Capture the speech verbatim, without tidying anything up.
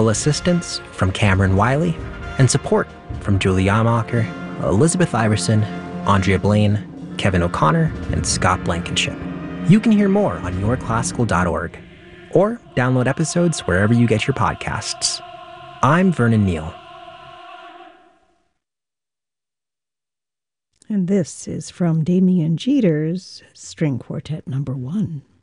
Technical assistance from Cameron Wiley, and support from Julie Yamacher, Elizabeth Iverson, Andrea Blaine, Kevin O'Connor, and Scott Blankenship. You can hear more on your classical dot org or download episodes wherever you get your podcasts. I'm Vernon Neal. And this is from Damian Jeter's String Quartet Number One.